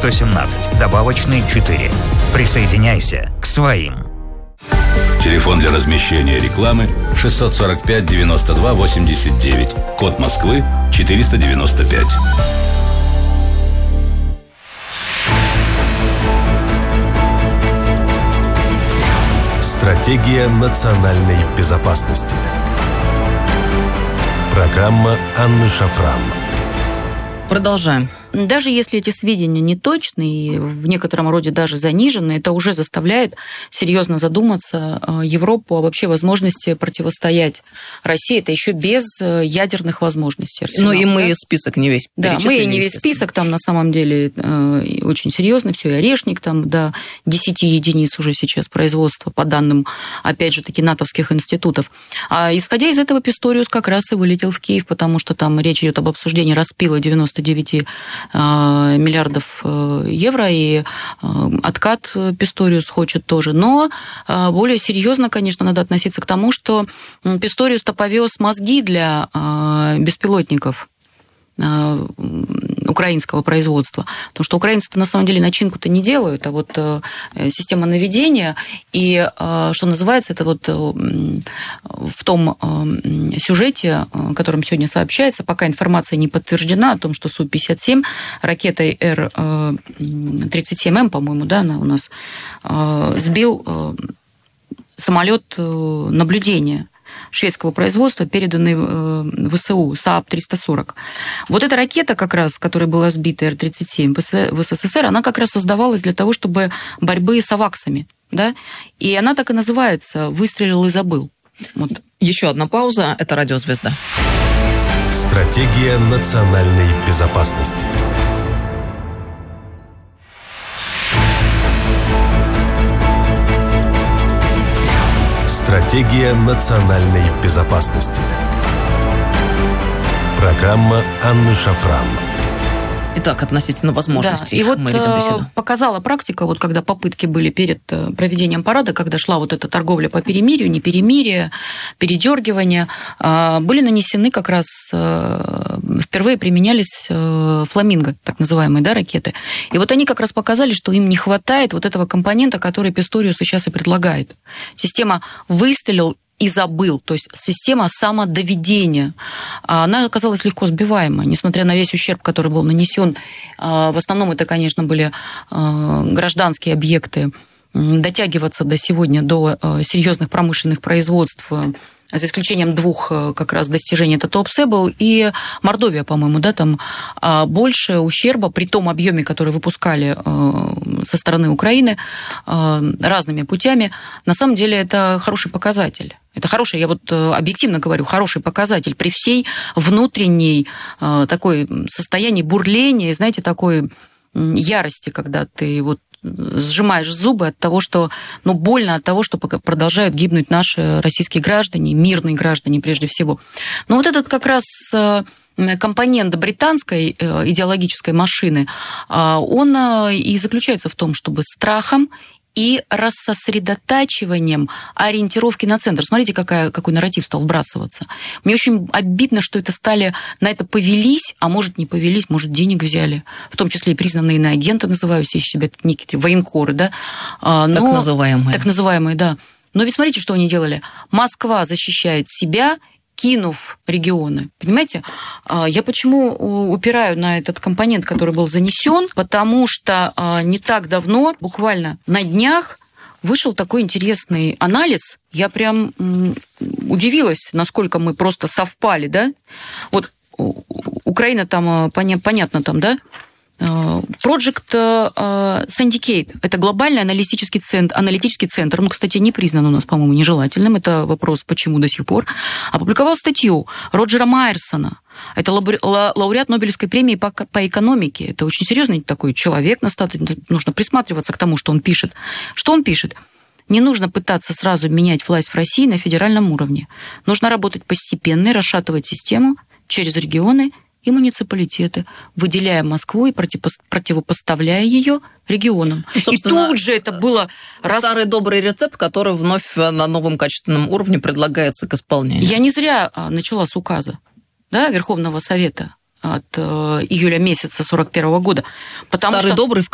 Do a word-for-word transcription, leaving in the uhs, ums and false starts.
сто семнадцать, добавочный четыре. Присоединяйся к своим. Телефон для размещения рекламы шестьсот сорок пять девяносто два восемьдесят девять. Код Москвы четыреста девяносто пять. Стратегия национальной безопасности. Программа Анны Шафран. Продолжаем. Даже если эти сведения не точны и в некотором роде даже занижены, это уже заставляет серьезно задуматься Европу о вообще возможности противостоять России. Это еще без ядерных возможностей. Ну и мы да? список не весь Да, мы и не весь список, там на самом деле очень серьезно все, и орешник там до десяти единиц уже сейчас производства, по данным, опять же таки, натовских институтов. А исходя из этого, Писториус как раз и вылетел в Киев, потому что там речь идет об обсуждении распила девяносто девять миллиардов евро, и откат Писториус хочет тоже. Но более серьезно, конечно, надо относиться к тому, что Писториус-то повез мозги для беспилотников украинского производства. Потому что украинцы-то на самом деле начинку-то не делают, а вот система наведения и, что называется, это вот в том сюжете, о котором сегодня сообщается, пока информация не подтверждена о том, что Су пятьдесят семь ракетой Р тридцать семь М, по-моему, да, она у нас сбил самолет наблюдения шведского производства, переданный в ВСУ, СААП триста сорок. Вот эта ракета, как раз, которая была сбита Р тридцать семь в СССР, она как раз создавалась для того, чтобы борьбы с аваксами. Да? И она так и называется «Выстрелил и забыл». Вот. Еще одна пауза. Это «Радио Звезда». Стратегия национальной безопасности. Стратегия национальной безопасности. Программа Анны Шафран. Итак, относительно возможностей. Да, и вот мы ведем беседу. Показала практика, вот когда попытки были перед проведением парада, когда шла вот эта торговля по перемирию, неперемирие, передергивание, были нанесены как раз, впервые применялись фламинго, так называемые, да, ракеты. И вот они как раз показали, что им не хватает вот этого компонента, который Писториус сейчас и предлагает. Система выстрелил и забыл, то есть система самодоведения. Она оказалась легко сбиваемой, несмотря на весь ущерб, который был нанесен. В основном это, конечно, были гражданские объекты. Дотягиваться до сегодня до серьезных промышленных производств, за исключением двух как раз достижений, это Туапсе и Мордовия, по-моему, да, там больше ущерба при том объеме, который выпускали со стороны Украины разными путями. На самом деле это хороший показатель. Это хороший, я вот объективно говорю, хороший показатель при всей внутренней такой состоянии бурления, знаете, такой ярости, когда ты вот сжимаешь зубы от того, что, ну, больно от того, что продолжают гибнуть наши российские граждане, мирные граждане прежде всего. Но вот этот как раз компонент британской идеологической машины, он и заключается в том, чтобы страхом и рассосредотачиванием ориентировки на центр. Смотрите, какая, какой нарратив стал вбрасываться. Мне очень обидно, что это стали, на это повелись, а может, не повелись, может, денег взяли. В том числе и признанные иноагенты, называю себя некие военкоры, да. Но, так называемые. Так называемые, да. Но ведь смотрите, что они делали. Москва защищает себя, кинув регионы. Понимаете? Я почему упираю на этот компонент, который был занесен? Потому что не так давно, буквально на днях, вышел такой интересный анализ. Я прям удивилась, насколько мы просто совпали, да? Вот Украина там, понятно там, да? Project Syndicate – это глобальный аналитический центр, аналитический центр. Он, кстати, не признан у нас, по-моему, нежелательным. Это вопрос, почему до сих пор. Опубликовал статью Роджера Майерсона. Это лауреат Нобелевской премии по, по экономике. Это очень серьезный такой человек. Нужно присматриваться к тому, что он пишет. Что он пишет? Не нужно пытаться сразу менять власть в России на федеральном уровне. Нужно работать постепенно и расшатывать систему через регионы и муниципалитеты, выделяя Москву и противопоставляя ее регионам. Ну, и тут же это было... Старый раз... добрый рецепт, который вновь на новом качественном уровне предлагается к исполнению. Я не зря начала с указа, да, Верховного Совета от июля месяца сорок первого года. Старый что... добрый, в